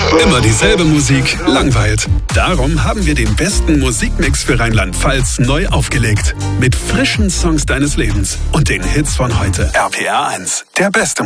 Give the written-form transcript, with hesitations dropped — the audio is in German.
Immer dieselbe Musik langweilt. Darum haben wir den besten Musikmix für Rheinland-Pfalz neu aufgelegt. Mit frischen Songs deines Lebens und den Hits von heute. RPR 1, der beste